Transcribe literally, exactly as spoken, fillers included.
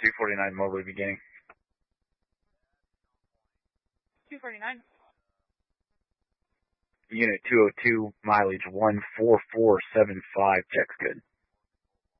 two forty-nine Mobley beginning. two forty-nine. Unit two oh two, mileage one four four seven five, checks good.